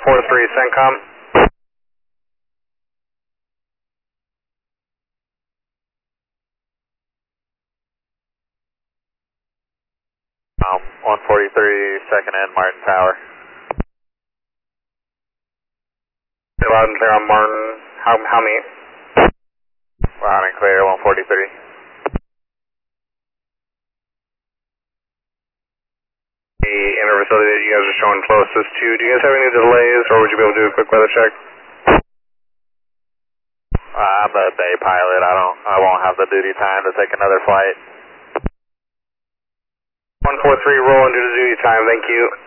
143 CENTCOM. 143 second end, Martin Tower. Loud and clear on Martin. How many? Loud and clear, 143. The inner facility that you guys are showing closest to, do you guys have any delays, or would you be able to do a quick weather check? I'm the day pilot. I won't have the duty time to take another flight. 143, roll into the duty time, thank you.